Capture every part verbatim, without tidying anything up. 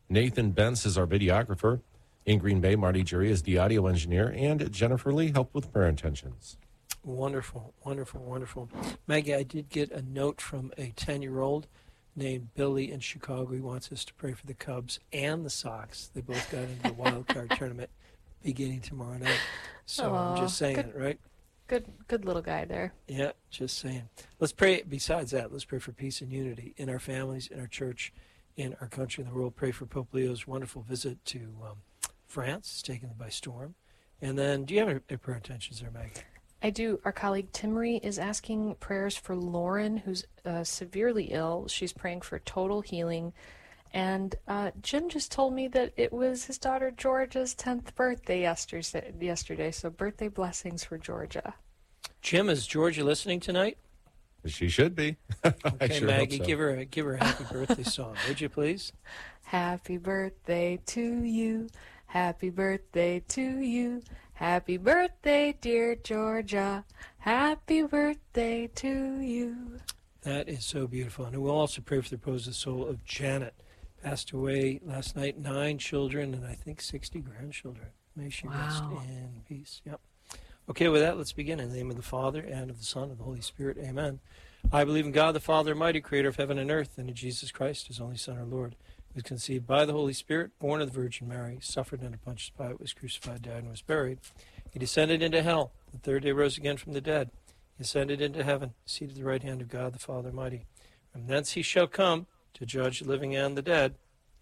Nathan Bentz is our videographer. In Green Bay, Marty Jury is the audio engineer, and Jennifer Lee helped with prayer intentions. Wonderful, wonderful, wonderful. Maggie, I did get a note from a ten-year-old named Billy in Chicago. He wants us to pray for the Cubs and the Sox. They both got into the wild card tournament beginning tomorrow night. So Aww, I'm just saying good, it, right? Good good little guy there. Yeah, just saying. Let's pray. Besides that, let's pray for peace and unity in our families, in our church, in our country, and the world. Pray for Pope Leo's wonderful visit to um, France. It's taken them by storm. And then, do you have any, any prayer intentions there, Maggie? I do. Our colleague Timmery is asking prayers for Lauren, who's uh, severely ill. She's praying for total healing. And uh, Jim just told me that it was his daughter Georgia's tenth birthday yesterday, yesterday. So birthday blessings for Georgia. Jim, is Georgia listening tonight? She should be. Okay, sure Maggie, so. give her a, give her a happy birthday song, would you please? Happy birthday to you. Happy birthday to you. Happy birthday, dear Georgia. Happy birthday to you. That is so beautiful. And we'll also pray for the repose of the soul of Janet. Passed away last night, nine children and I think sixty grandchildren. May she Wow. rest in peace. Yep. Okay, with that, let's begin. In the name of the Father, and of the Son, and of the Holy Spirit. Amen. I believe in God, the Father Almighty, creator of heaven and earth, and in Jesus Christ, his only Son, our Lord, who was conceived by the Holy Spirit, born of the Virgin Mary, suffered under Pontius Pilate, was crucified, died, and was buried. He descended into hell. The third day rose again from the dead. He ascended into heaven, seated at the right hand of God, the Father Almighty. From thence he shall come to judge the living and the dead.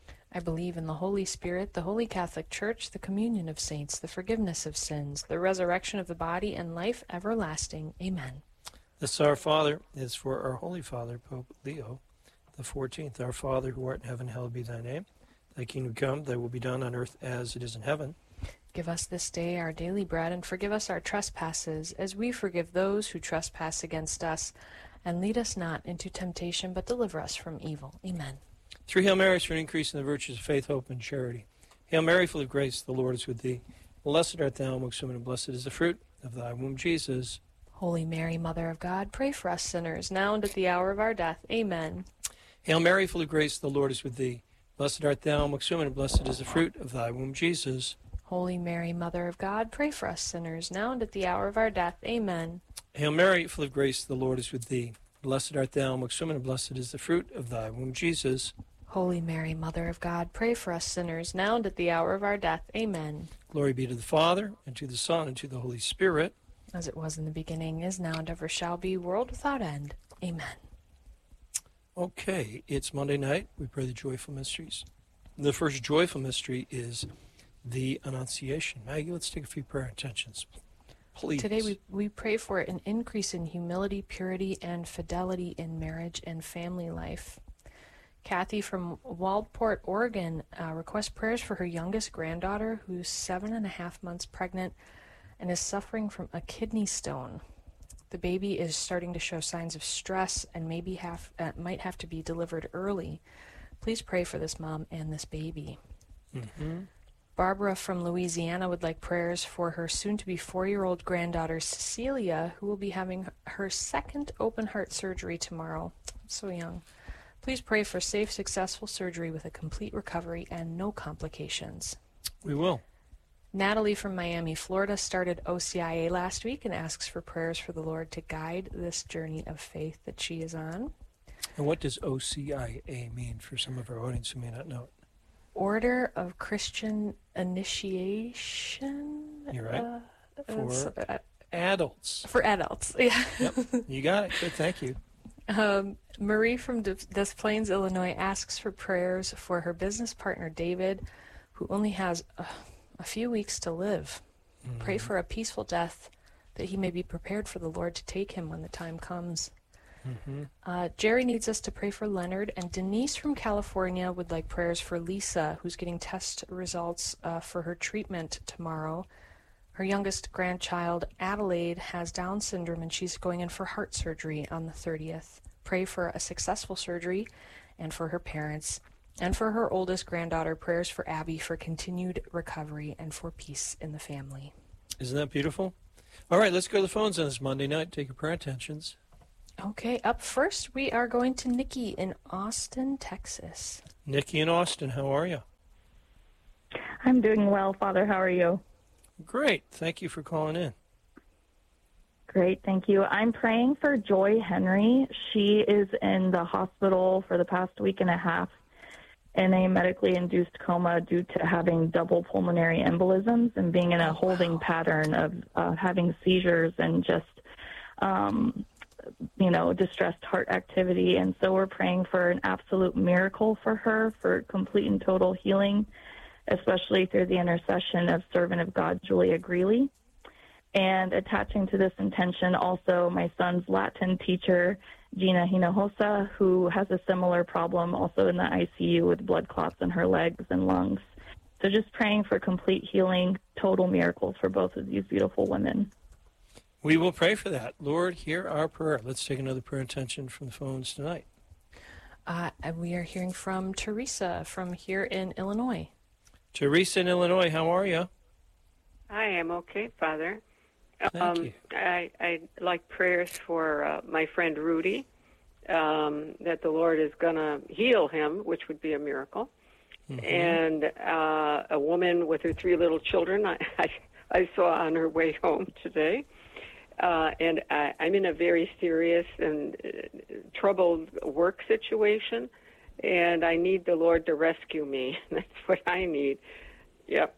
I believe in the Holy Spirit, the Holy Catholic Church, the communion of saints, the forgiveness of sins, the resurrection of the body, and life everlasting. Amen. This our Father is for our Holy Father, Pope Leo the fourteenth. Our Father, who art in heaven, hallowed be thy name. Thy kingdom come, thy will be done on earth as it is in heaven. Give us this day our daily bread, and forgive us our trespasses, as we forgive those who trespass against us. And lead us not into temptation, but deliver us from evil. Amen. Three Hail Marys for an increase in the virtues of faith, hope, and charity. Hail Mary, full of grace, the Lord is with thee. Blessed art thou amongst women, and blessed is the fruit of thy womb, Jesus. Holy Mary, Mother of God, pray for us sinners, now and at the hour of our death. Amen. Hail Mary, full of grace, the Lord is with thee. Blessed art thou amongst women, and blessed is the fruit of thy womb, Jesus. Holy Mary, Mother of God, pray for us sinners, now and at the hour of our death. Amen. Hail Mary, full of grace, the Lord is with thee. Blessed art thou amongst women, and blessed is the fruit of thy womb, Jesus. Holy Mary, Mother of God, pray for us sinners, now and at the hour of our death. Amen. Glory be to the Father, and to the Son, and to the Holy Spirit. As it was in the beginning, is now, and ever shall be, world without end. Amen. Okay, it's Monday night. We pray the joyful mysteries. The first joyful mystery is the Annunciation. Maggie, let's take a few prayer intentions, please. Today we, we pray for an increase in humility, purity, and fidelity in marriage and family life. Kathy from Waldport, Oregon, uh, requests prayers for her youngest granddaughter, who's seven and a half months pregnant and is suffering from a kidney stone. The baby is starting to show signs of stress and maybe have uh, might have to be delivered early. Please pray for this mom and this baby. Mm-hmm. Barbara from Louisiana would like prayers for her soon-to-be four-year-old granddaughter, Cecilia, who will be having her second open heart surgery tomorrow. So young. Please pray for safe, successful surgery with a complete recovery and no complications. We will. Natalie from Miami, Florida, started O C I A last week and asks for prayers for the Lord to guide this journey of faith that she is on. And what does O C I A mean for some of our audience who may not know it? Order of Christian Initiation? You're right. Uh, For uh, adults. For adults, yeah. Yep, you got it. Good, thank you. Um, Marie from Des Des Plaines, Illinois, asks for prayers for her business partner, David, who only has a, a few weeks to live. Mm-hmm. Pray for a peaceful death, that he may be prepared for the Lord to take him when the time comes. Mm-hmm. Uh, Jerry needs us to pray for Leonard, and Denise from California would like prayers for Lisa, who's getting test results uh, for her treatment tomorrow. Her youngest grandchild, Adelaide, has Down syndrome, and she's going in for heart surgery on the thirtieth. Pray for a successful surgery and for her parents. And for her oldest granddaughter, prayers for Abby for continued recovery and for peace in the family. Isn't that beautiful? All right, let's go to the phones on this Monday night. Take your prayer intentions. Okay, up first, we are going to Nikki in Austin, Texas. Nikki in Austin, how are you? I'm doing well, Father. How are you? Great. Thank you for calling in. Great, thank you. I'm praying for Joy Henry. She is in the hospital for the past week and a half in a medically induced coma due to having double pulmonary embolisms and being in a holding pattern of uh, having seizures and just, um, you know, distressed heart activity. And so we're praying for an absolute miracle for her, for complete and total healing, especially through the intercession of servant of God, Julia Greeley. And attaching to this intention also my son's Latin teacher, Gina Hinojosa, who has a similar problem also in the I C U with blood clots in her legs and lungs. So just praying for complete healing, total miracles for both of these beautiful women. We will pray for that. Lord, hear our prayer. Let's take another prayer intention from the phones tonight. Uh, and we are hearing from Teresa from here in Illinois. Teresa in Illinois, how are you? I am okay, Father. Thank um, you. I, I like prayers for uh, my friend Rudy, um, that the Lord is going to heal him, which would be a miracle. Mm-hmm. And uh, a woman with her three little children I, I, I saw on her way home today. Uh, and I, I'm in a very serious and uh, troubled work situation, and I need the Lord to rescue me. That's what I need. Yep.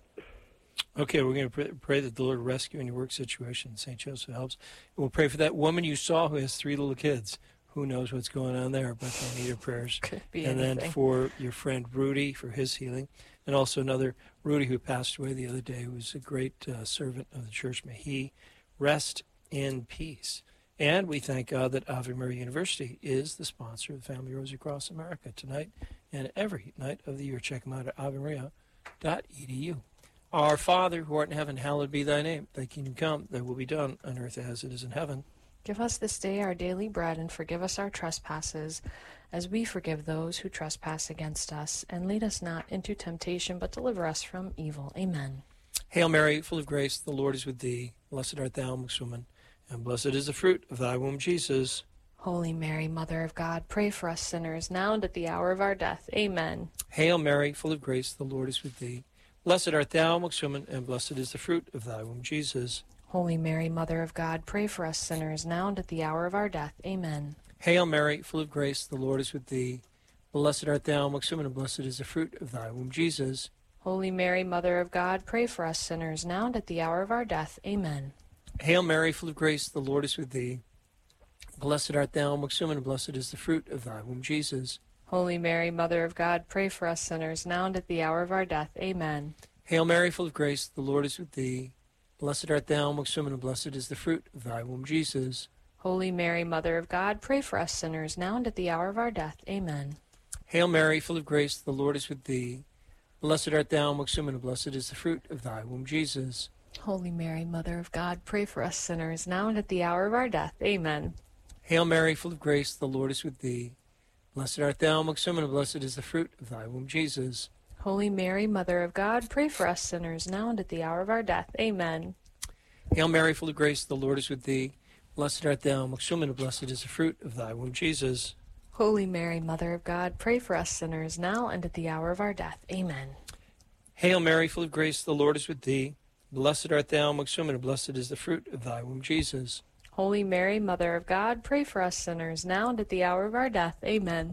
Okay, we're going to pray, pray that the Lord rescue in your work situation. Saint Joseph helps. We'll pray for that woman you saw who has three little kids. Who knows what's going on there, but they need your prayers. Could be and anything. Then for your friend Rudy, for his healing. And also another Rudy who passed away the other day, who was a great uh, servant of the church. May he rest in peace. And we thank God that Ave Maria University is the sponsor of the Family Rosary Across America tonight and every night of the year. Check them out at ave maria dot e d u. Our Father, who art in heaven, hallowed be thy name. Thy kingdom come, thy will be done on earth as it is in heaven. Give us this day our daily bread, and forgive us our trespasses, as we forgive those who trespass against us. And lead us not into temptation, but deliver us from evil. Amen. Hail Mary, full of grace, the Lord is with thee. Blessed art thou amongst women, and blessed is the fruit of thy womb, Jesus. Holy Mary, Mother of God, pray for us sinners, now and at the hour of our death. Amen. Hail Mary, full of grace, the Lord is with thee. Blessed art thou amongst women, and blessed is the fruit of thy womb, Jesus. Holy Mary, Mother of God, pray for us sinners, now and at the hour of our death. Amen. Hail Mary, full of grace, the Lord is with thee. Blessed art thou amongst women, and blessed is the fruit of thy womb, Jesus. Holy Mary, Mother of God, pray for us sinners, now and at the hour of our death. Amen. Hail Mary, full of grace, the Lord is with thee. Blessed art thou amongst women, and blessed is the fruit of thy womb, Jesus. Holy Mary, Mother of God, pray for us sinners, now and at the hour of our death. Amen. Hail Mary, full of grace, the Lord is with thee. Blessed art thou amongst women, and blessed is the fruit of thy womb, Jesus. Holy Mary, Mother of God, pray for us sinners, now and at the hour of our death. Amen. Hail Mary, full of grace, the Lord is with thee. Blessed art thou amongst women, and blessed is the fruit of thy womb, Jesus. Holy Mary, Mother of God, pray for us sinners, now and at the hour of our death. Amen. Hail Mary, full of grace, the Lord is with thee. Blessed art thou amongst women, and blessed is the fruit of thy womb, Jesus. Holy Mary, Mother of God, pray for us sinners, now and at the hour of our death. Amen. Hail Mary, full of grace, the Lord is with thee. Blessed art thou amongst women, and blessed is the fruit of thy womb, Jesus. Holy Mary, Mother of God, pray for us sinners, now and at the hour of our death. Amen. Hail Mary, full of grace, the Lord is with thee. Blessed art thou amongst women, and blessed is the fruit of thy womb, Jesus. Holy Mary, Mother of God, pray for us sinners, now and at the hour of our death. Amen.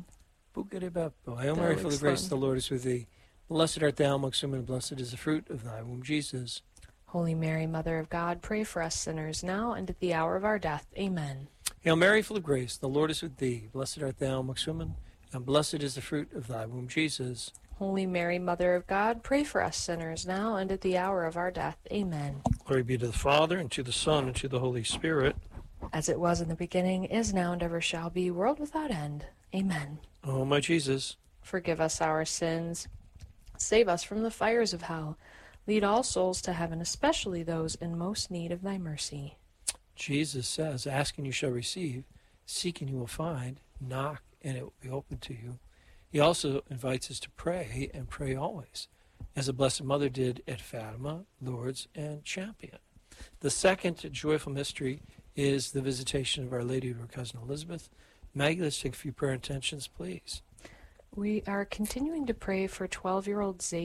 Hail Mary, full of grace, the Lord is with thee. Blessed art thou amongst women, and blessed is the fruit of thy womb, Jesus. Holy Mary, Mother of God, pray for us sinners, now and at the hour of our death. Amen. Hail Mary, full of grace, the Lord is with thee. Blessed art thou amongst women, and blessed is the fruit of thy womb, Jesus. Holy Mary, Mother of God, pray for us sinners, now and at the hour of our death. Amen. Glory be to the Father, and to the Son, and to the Holy Spirit. As it was in the beginning, is now, and ever shall be, world without end. Amen. O my Jesus, forgive us our sins. Save us from the fires of hell. Lead all souls to heaven, especially those in most need of thy mercy. Jesus says, ask and you shall receive, seek and you will find, knock and it will be open to you. He also invites us to pray, and pray always, as the Blessed Mother did at Fatima, Lourdes, and Champion. The second joyful mystery is the visitation of Our Lady to her cousin Elizabeth. Maggie, let's take a few prayer intentions, please. We are continuing to pray for twelve-year-old Zay.